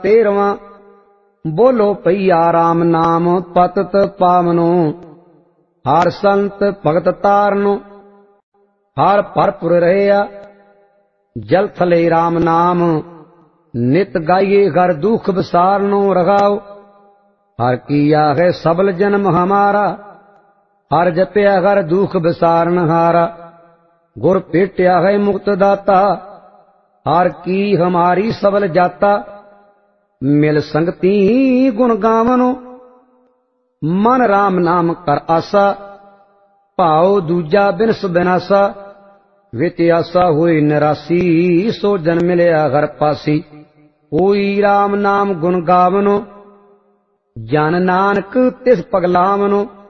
13ਵਾਂ। ਬੋਲੋ ਪਈਆ ਰਾਮ ਨਾਮ ਪਤਿਤ ਪਾਵਨੋ, ਹਰ ਸੰਤ ਭਗਤ ਤਾਰਨੋ, ਹਰ ਭਰਪੁਰ ਰਹਿਆ। ਜਲ ਥਲੇ ਰਾਮ ਨਾਮ ਨਿਤ ਗਾਈਏ, ਘਰ ਦੁਖ ਵਿਸਾਰਨੋ ਰਗਾਓ। हर किया है सबल जन्म हमारा, हर जपया हर दुख विसारन हारा। गुर भेटया है मुक्त दाता, हर की हमारी सबल जाता। मिल संगती गुण गावनो, मन राम नाम कर आसा। भाव दूजा बिनस बिनासा, वित आसा हुई निरासी। सो जन मिलया हर पासी, कोई राम नाम गुण गावनो। जन नानक तिस पगलावनो,